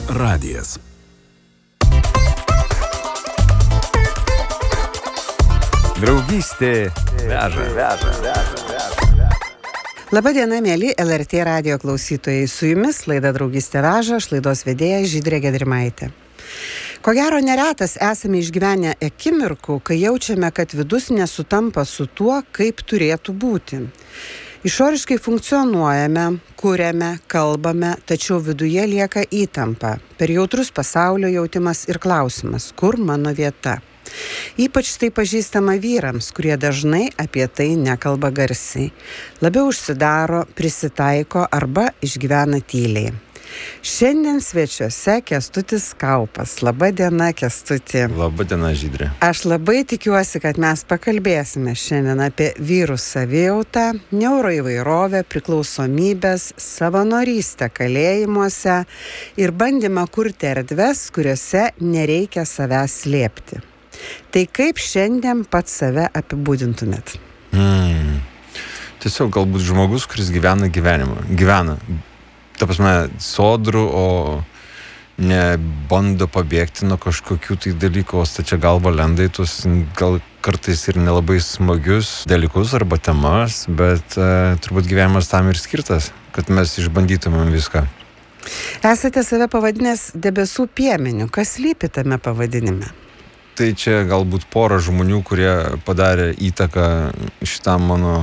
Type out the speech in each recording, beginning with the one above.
radijas. Draugystė veža. Labadiena, mėly LRT radijo klausytojai. Su jumis laida Draugystė veža, aš laidos vedėja Žydrė Gedrimaitė. Ko gero neretas esame išgyvenę akimirkų, kai jaučiame, kad vidus nesutampa su tuo, kaip turėtų būti. Išoriškai funkcionuojame, kuriame, kalbame, tačiau viduje lieka įtampa, per jautrus pasaulio jautimas ir klausimas, kur mano vieta. Ypač tai pažįstama vyrams, kurie dažnai apie tai nekalba garsiai, labiau užsidaro, prisitaiko arba išgyvena tyliai. Šiandien svečiuose Kęstutis Kaupas. Labą dieną, Kęstuti. Labą dieną, Žydrė. Aš labai tikiuosi, kad mes pakalbėsime šiandien apie vyrų savijautą, neuroįvairovę, priklausomybės, savanorystę kalėjimuose ir bandymą kurti erdves, kuriuose nereikia savęs slėpti. Tai kaip šiandien pats save apibūdintumėt? Tiesiog galbūt žmogus, kuris gyvena gyvenimą. Ta prasme, sodrų, o ne bando pabėgti nuo kažkokių tai dalykų, o stačia galva lenda į tuos gal kartais ir nelabai smagius dalykus arba temas, bet turbūt gyvenimas tam ir skirtas, kad mes išbandytumėm viską. Esate save pavadinęs debesų piemeniu. Kas slypi tame pavadinime? Tai čia galbūt pora žmonių, kurie padarė įtaką šitam mano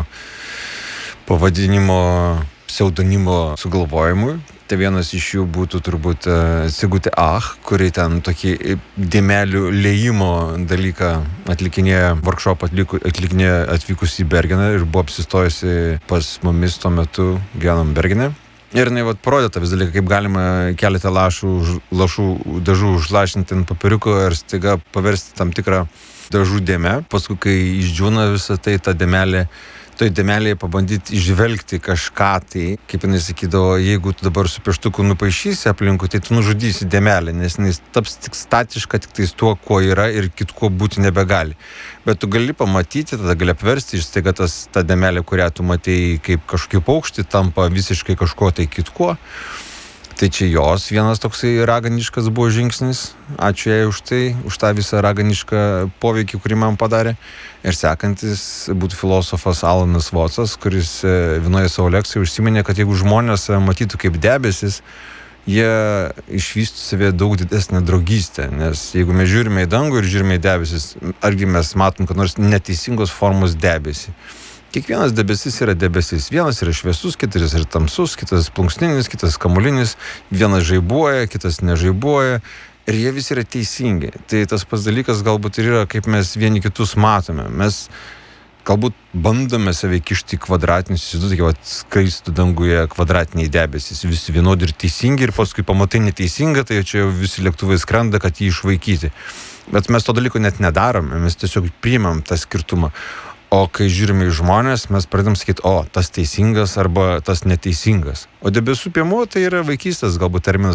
pavadinimo pseudonimo sugalvojimui. Tai vienas iš jų būtų turbūt Sigutė Ach, kuri ten tokį dėmelių liejimo dalyką atlikinėja, workshop atlikinėja atvykus į Bergeną ir buvo apsistojusi pas mumis tuo metu gyvenom Bergene. Ir jinai parodė tą vis dalyką, kaip galima keletą lašų dažų užlašinti ant papiriuko ir staiga paversti tam tikrą dažų dėmę. Paskui, kai išdžiūna visą tai, ta dėmelė, toj dėmelėje pabandyti išvelgti kažką tai, kaip jinai sakydavo, jeigu tu dabar su pieštuku nupaišysi aplinkui, tai tu nužudysi dėmelę, nes jinai taps tik statiška, tik tais tuo, kuo yra ir kitkuo būti nebegali. Bet tu gali pamatyti, tada gali apversti ir staiga ta dėmelė, kurią tu matei kaip kažkokį paukštį, tampa visiškai kažko tai kitkuo. Tai čia jos vienas toksai raganiškas buvo žingsnis. Ačiū jai už tai, už tą visą raganišką poveikį, kurį man padarė. Ir sekantis būtų filosofas Alanas Votsas, kuris vienoje savo lekcijoje užsiminė, kad jeigu žmonės matytų kaip debesis, jie išvystų savie daug didesnę draugystę. Nes jeigu mes žiūrime į dangų ir žiūrime į debesis, argi mes matom, kad nors neteisingos formos debesį. Kiekvienas debesis yra debesis. Vienas yra šviesus, kitas yra tamsus, kitas plunksninis, kitas kamulinis, vienas žaibuoja, kitas nežaibuoja. Ir jie visi yra teisingi. Tai tas pats dalykas galbūt ir yra, kaip mes vieni kitus matome. Mes galbūt bandome save kišti į kvadratinius, įsivaizduoti, kad skraistų danguje kvadratiniai debesys, visi vienodi ir teisingi, ir paskui pamatai neteisinga, tai čia jau visi lėktuvai skrenda, kad jį išvaikyti. Bet mes to dalyko net nedarome, mes tiesiog priimam tą skirtumą. O kai žiūrime į žmonės, mes pradedam sakyti, tas teisingas arba tas neteisingas. O debesų piemuo tai yra vaikystės galbūt terminas,